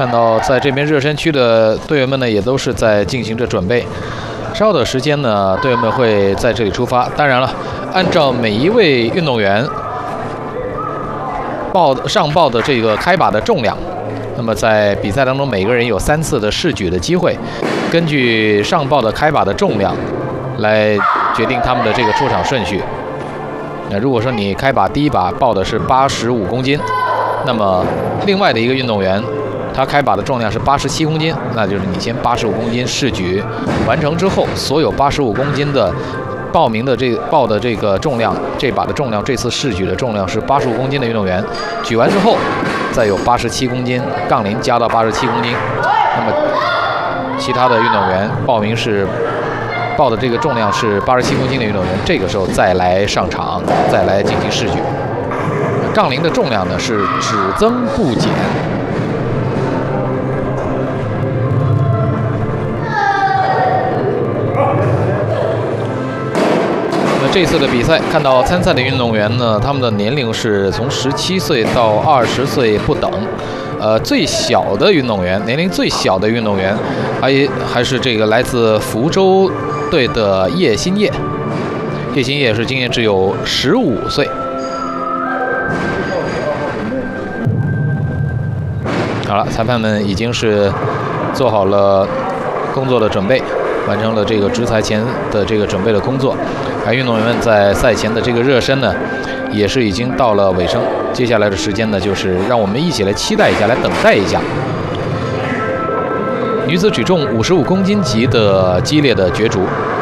看到在这边热身区的队员们呢，也都是在进行着准备。稍后的时间呢，队员们会在这里出发。当然了，按照每一位运动员上报的这个开靶的重量，那么在比赛当中，每个人有3次的试举的机会，根据上报的开靶的重量来决定他们的这个出场顺序。那如果说你开靶第一靶报的是85公斤，那么另外的一个运动员他开靶的重量是87公斤，那就是你先85公斤试举完成之后，所有85公斤的报名的报的这个重量，这把的重量，这次试举的重量是85公斤的运动员，举完之后再有87公斤杠铃加到87公斤，那么其他的运动员报的这个重量是87公斤的运动员，这个时候再来上场，再来进行试举。杠铃的重量呢是只增不减。这次的比赛，看到参赛的运动员呢，他们的年龄是从17岁到20岁不等。最小的运动员，年龄最小的运动员，还是这个来自福州队的叶新业。叶新业是今年只有15岁。好了，裁判们已经是做好了工作的准备，完成了这个执裁前的这个准备的工作。而运动员们在赛前的这个热身呢，也是已经到了尾声。接下来的时间呢，就是让我们一起来期待一下，来等待一下女子举重55公斤级的激烈的角逐。